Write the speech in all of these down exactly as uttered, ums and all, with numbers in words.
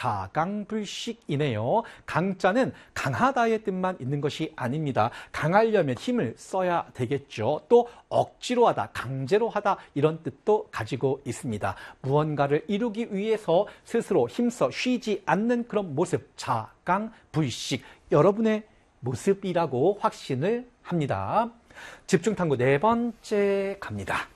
자강불식이네요. 강자는 강하다의 뜻만 있는 것이 아닙니다. 강하려면 힘을 써야 되겠죠. 또 억지로 하다, 강제로 하다 이런 뜻도 가지고 있습니다. 무언가를 이루기 위해서 스스로 힘써 쉬지 않는 그런 모습, 자강불식, 여러분의 모습이라고 확신을 합니다. 집중탐구 네 번째 갑니다.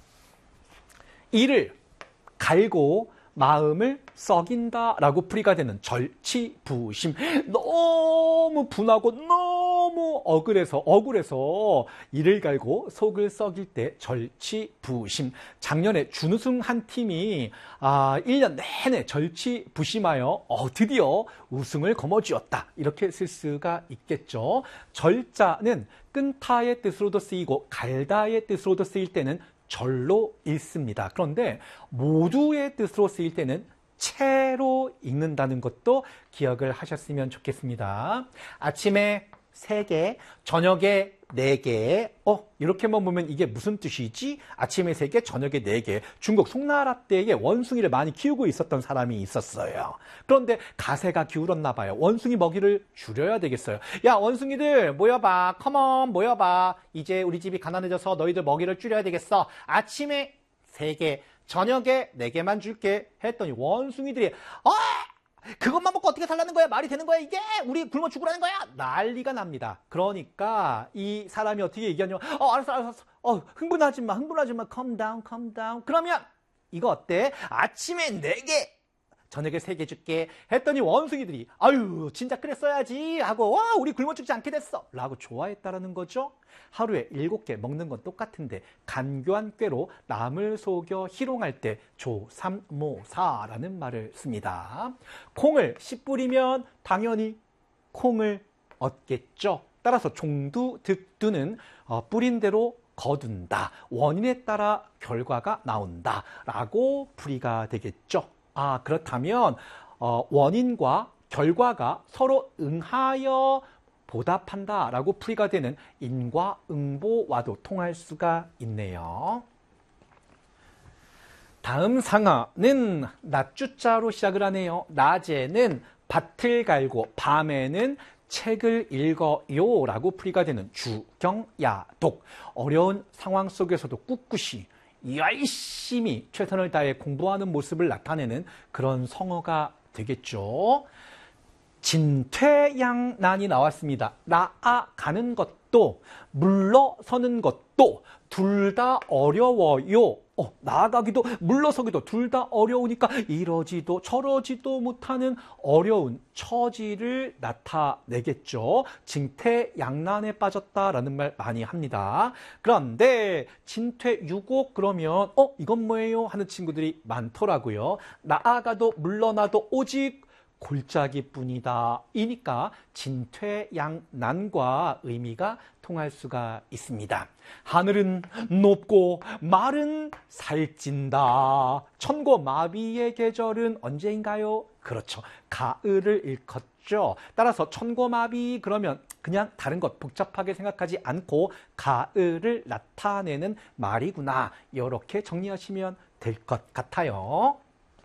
이를 갈고 마음을 썩인다라고 풀이가 되는 절치부심. 너무 분하고 너무 억울해서 억울해서 이를 갈고 속을 썩일 때 절치부심. 작년에 준우승 한 팀이 아, 일 년 내내 절치부심하여 어, 드디어 우승을 거머쥐었다. 이렇게 쓸 수가 있겠죠. 절자는 끊다의 뜻으로도 쓰이고 갈다의 뜻으로도 쓰일 때는 절로 읽습니다. 그런데 모두의 뜻으로 쓰일 때는 채로 읽는다는 것도 기억을 하셨으면 좋겠습니다. 아침에 세 개, 저녁에 네 개. 어, 이렇게만 보면 이게 무슨 뜻이지? 아침에 세 개, 저녁에 네 개. 중국 송나라 때에 원숭이를 많이 키우고 있었던 사람이 있었어요. 그런데 가세가 기울었나 봐요. 원숭이 먹이를 줄여야 되겠어요. 야, 원숭이들 모여봐. 컴온 모여봐. 이제 우리 집이 가난해져서 너희들 먹이를 줄여야 되겠어. 아침에 세 개, 저녁에 네 개만 줄게 했더니 원숭이들이 어! 그것만 먹고 어떻게 살라는 거야? 말이 되는 거야 이게? 우리 굶어 죽으라는 거야? 난리가 납니다. 그러니까 이 사람이 어떻게 얘기하냐면 어 알았어 알았어 어 흥분하지 마 흥분하지 마 calm down calm down. 그러면 이거 어때? 아침에 네 개 저녁에 세 개 줄게 했더니 원숭이들이 아유 진짜 그랬어야지 하고 와 우리 굶어 죽지 않게 됐어 라고 좋아했다라는 거죠. 하루에 일곱 개 먹는 건 똑같은데 간교한 꾀로 남을 속여 희롱할 때 조삼모사라는 말을 씁니다. 콩을 씨 뿌리면 당연히 콩을 얻겠죠. 따라서 종두득두는 어, 뿌린 대로 거둔다. 원인에 따라 결과가 나온다 라고 풀이가 되겠죠. 아, 그렇다면 어, 원인과 결과가 서로 응하여 보답한다 라고 풀이가 되는 인과응보와도 통할 수가 있네요. 다음 상하는 낮주자로 시작을 하네요. 낮에는 밭을 갈고 밤에는 책을 읽어요 라고 풀이가 되는 주경야독. 어려운 상황 속에서도 꿋꿋이 열심히 최선을 다해 공부하는 모습을 나타내는 그런 성어가 되겠죠. 진퇴양난이 나왔습니다. 나아가는 것도 물러서는 것도 둘 다 어려워요. 어, 나아가기도 물러서기도 둘 다 어려우니까 이러지도 저러지도 못하는 어려운 처지를 나타내겠죠. 진퇴양난에 빠졌다라는 말 많이 합니다. 그런데 진퇴유곡 그러면 어 이건 뭐예요? 하는 친구들이 많더라고요. 나아가도 물러나도 오직 골짜기뿐이다. 이니까 진퇴양난과 의미가 통할 수가 있습니다. 하늘은 높고 말은 살찐다. 천고마비의 계절은 언제인가요? 그렇죠. 가을을 일컫죠. 따라서 천고마비 그러면 그냥 다른 것 복잡하게 생각하지 않고 가을을 나타내는 말이구나. 이렇게 정리하시면 될 것 같아요.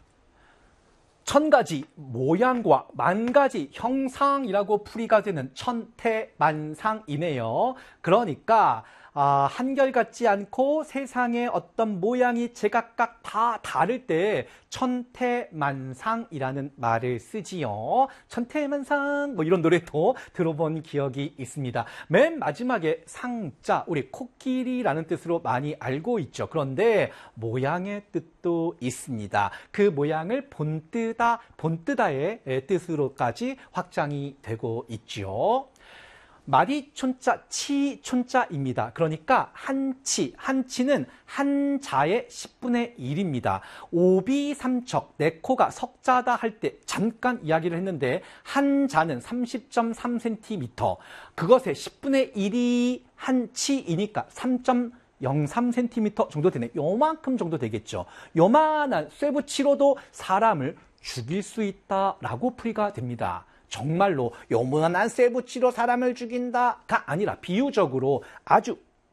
천 가지 모양과 만 가지 형상이라고 풀이가 되는 천태만상이네요. 그러니까 아, 한결같지 않고 세상의 어떤 모양이 제각각 다 다를 때 천태만상이라는 말을 쓰지요. 천태만상 뭐 이런 노래도 들어본 기억이 있습니다. 맨 마지막에 상자, 우리 코끼리라는 뜻으로 많이 알고 있죠. 그런데 모양의 뜻도 있습니다. 그 모양을 본뜨다, 본뜨다의 뜻으로까지 확장이 되고 있죠. 말이 촌자, 치 촌자입니다. 그러니까 한치, 한치는 한자의 십분의 일입니다. 오비삼척, 내 코가 석자다 할 때 잠깐 이야기를 했는데 한자는 삼십 점 삼 센티미터, 그것의 십분의 일이 한치이니까 삼 점 영삼 센티미터 정도 되네. 요만큼 정도 되겠죠. 요만한 쇠붙이로도 사람을 죽일 수 있다라고 풀이가 됩니다. 정말로 요만한 쇠붙이로 사람을 죽인다가 아니라 비유적으로 아주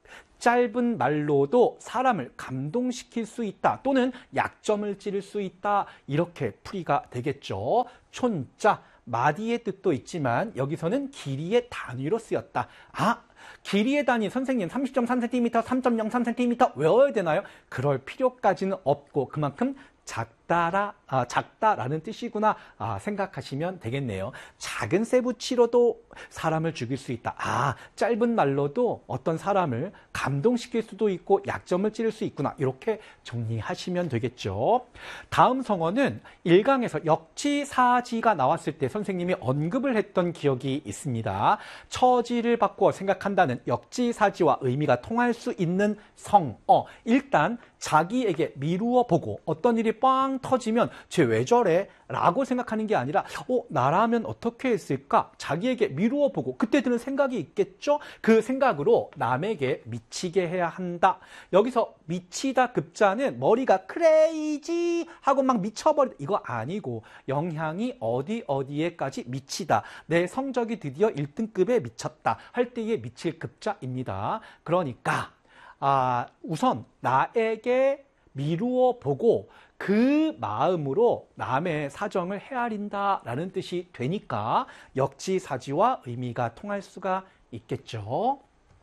짧은 말로도 사람을 감동시킬 수 있다 또는 약점을 찌를 수 있다 이렇게 풀이가 되겠죠. 촌자, 마디의 뜻도 있지만 여기서는 길이의 단위로 쓰였다. 아, 길이의 단위 선생님 삼십 점 삼 센티미터, 삼 점 영삼 센티미터 외워야 되나요? 그럴 필요까지는 없고 그만큼 작다라, 아, 작다라는 뜻이구나 아, 생각하시면 되겠네요. 작은 세부치로도 사람을 죽일 수 있다. 아, 짧은 말로도 어떤 사람을 감동시킬 수도 있고 약점을 찌를 수 있구나. 이렇게 정리하시면 되겠죠. 다음 성어는 일 강에서 역지사지가 나왔을 때 선생님이 언급을 했던 기억이 있습니다. 처지를 바꾸어 생각한다는 역지사지와 의미가 통할 수 있는 성어. 일단 자기에게 미루어 보고 어떤 일이 뻥 터지면 쟤 왜 저래? 라고 생각하는 게 아니라 어, 나라면 어떻게 했을까? 자기에게 미루어 보고 그때 드는 생각이 있겠죠? 그 생각으로 남에게 미치게 해야 한다. 여기서 미치다 급자는 머리가 크레이지 하고 막 미쳐버리다 이거 아니고 영향이 어디 어디에까지 미치다. 내 성적이 드디어 일 등급에 미쳤다 할 때에 미칠 급자입니다. 그러니까 아, 우선 나에게 미루어 보고 그 마음으로 남의 사정을 헤아린다라는 뜻이 되니까 역지사지와 의미가 통할 수가 있겠죠.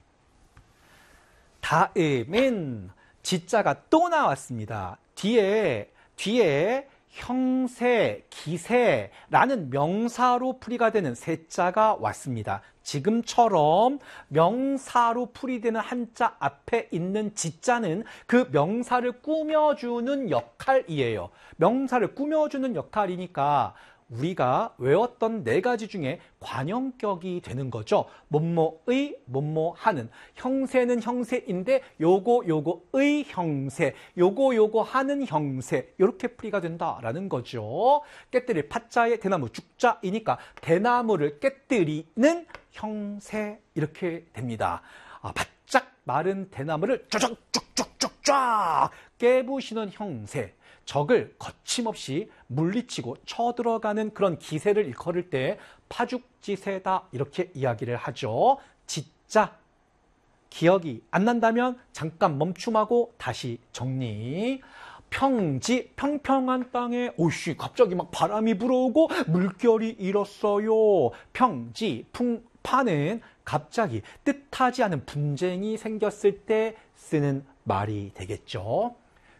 다음은 지자가 또 나왔습니다. 뒤에 뒤에 형세, 기세라는 명사로 풀이가 되는 세자가 왔습니다. 지금처럼 명사로 풀이되는 한자 앞에 있는 지자는 그 명사를 꾸며주는 역할이에요. 명사를 꾸며주는 역할이니까 우리가 외웠던 네 가지 중에 관형격이 되는 거죠. 뭐뭐의, 뭐뭐하는. 형세는 형세인데 요거 요거의 형세, 요거 요거 하는 형세 이렇게 풀이가 된다라는 거죠. 깨뜨릴 파자의 대나무 죽자이니까 대나무를 깨뜨리는 형세 이렇게 됩니다. 아, 바짝 마른 대나무를 쫙쫙쭉쭉쫙 깨부시는 형세. 적을 거침없이 물리치고 쳐들어가는 그런 기세를 일컬을 때 파죽지세다 이렇게 이야기를 하죠. 지자 기억이 안 난다면 잠깐 멈춤하고 다시 정리. 평지, 평평한 땅에 오씨 갑자기 막 바람이 불어오고 물결이 일었어요. 평지, 풍파는 갑자기 뜻하지 않은 분쟁이 생겼을 때 쓰는 말이 되겠죠.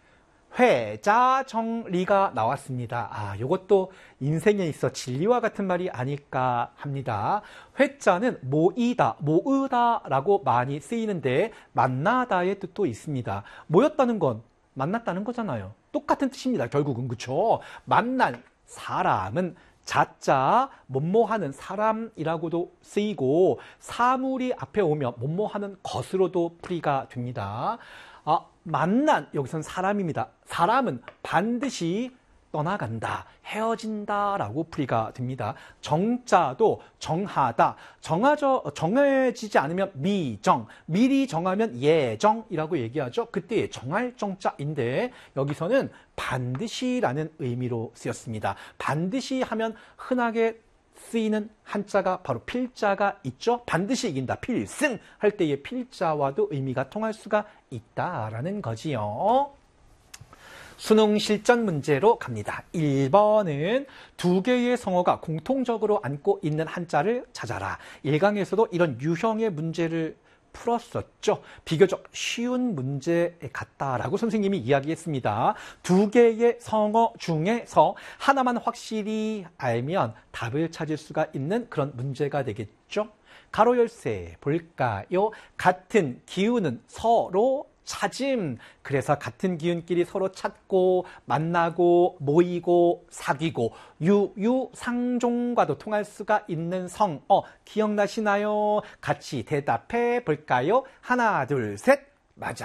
회자정리가 나왔습니다. 아, 이것도 인생에 있어 진리와 같은 말이 아닐까 합니다. 회자는 모이다, 모으다라고 많이 쓰이는데 만나다의 뜻도 있습니다. 모였다는 건 만났다는 거잖아요. 똑같은 뜻입니다. 결국은 그렇죠. 만난 사람은 자자 뭐뭐하는 사람이라고도 쓰이고 사물이 앞에 오면 뭐뭐하는 것으로도 풀이가 됩니다. 아, 만난 여기선 사람입니다. 사람은 반드시 떠나간다, 헤어진다라고 풀이가 됩니다. 정자도 정하다, 정하져, 정해지지 않으면 미정, 미리 정하면 예정이라고 얘기하죠. 그때 정할 정자인데 여기서는 반드시라는 의미로 쓰였습니다. 반드시 하면 흔하게 쓰이는 한자가 바로 필자가 있죠. 반드시 이긴다, 필승 할 때의 필자와도 의미가 통할 수가 있다라는 거지요. 수능 실전 문제로 갑니다. 일 번은 두 개의 성어가 공통적으로 안고 있는 한자를 찾아라. 일 강에서도 이런 유형의 문제를 풀었었죠. 비교적 쉬운 문제 같다라고 선생님이 이야기했습니다. 두 개의 성어 중에서 하나만 확실히 알면 답을 찾을 수가 있는 그런 문제가 되겠죠. 가로 열쇠 볼까요? 같은 기운은 서로 찾음. 그래서 같은 기운끼리 서로 찾고 만나고 모이고 사귀고 유유상종과도 통할 수가 있는 성어 기억나시나요? 같이 대답해 볼까요? 하나 둘 셋. 맞아요.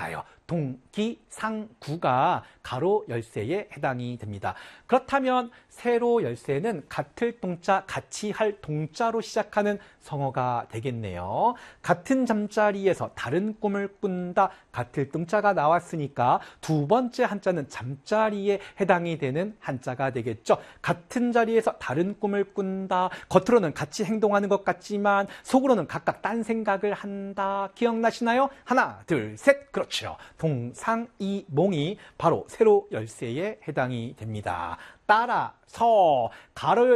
동기상구가 가로 열쇠에 해당이 됩니다. 그렇다면 세로 열쇠는 같을 동자, 같이 할 동자로 시작하는 성어가 되겠네요. 같은 잠자리에서 다른 꿈을 꾼다, 같을 동자가 나왔으니까 두 번째 한자는 잠자리에 해당이 되는 한자가 되겠죠. 같은 자리에서 다른 꿈을 꾼다, 겉으로는 같이 행동하는 것 같지만 속으로는 각각 딴 생각을 한다. 기억나시나요? 하나, 둘, 셋. 그렇죠. 동상이몽이 바로 세로 열쇠에 해당이 됩니다. 따라서 가로